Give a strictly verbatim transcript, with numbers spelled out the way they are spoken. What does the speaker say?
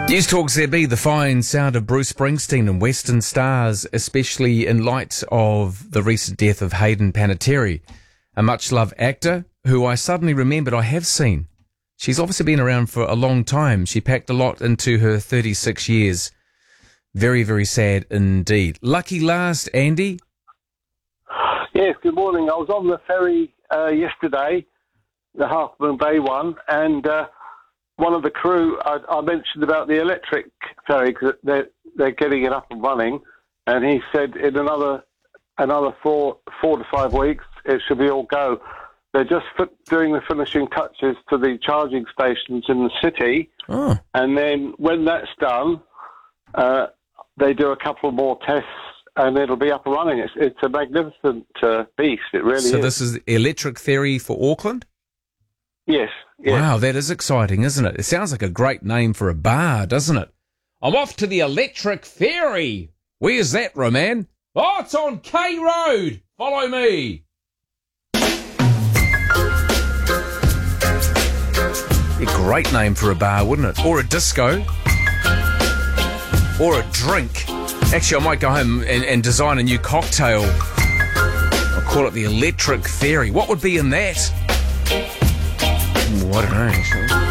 News Talk Z B, the fine sound of Bruce Springsteen and Western Stars, especially in light of the recent death of Hayden Panettiere, a much-loved actor who I suddenly remembered I have seen. She's obviously been around for a long time. She packed a lot into her thirty-six years. Very, very sad indeed. Lucky last, Andy. Yes, good morning. I was on the ferry uh, yesterday, the Half Moon Bay one, and uh, one of the crew, I, I mentioned about the electric ferry because they're, they're getting it up and running, and he said in another another four four to five weeks it should be all go. They're just fit, doing the finishing touches to the charging stations in the city, Oh. and then when that's done, uh, they do a couple more tests, and it'll be up and running. It's, it's a magnificent uh, beast. It really So is. this is electric ferry for Auckland? Yes. yes. Wow, that is exciting, isn't it? It sounds like a great name for a bar, doesn't it? I'm off to the electric ferry. Where's that, Roman? Oh, it's on K Road. Follow me. A great name for a bar, wouldn't it? Or a disco. Or a drink. Actually, I might go home and, and design a new cocktail. I'll call it the electric ferry. What would be in that? Ooh, I don't know, actually.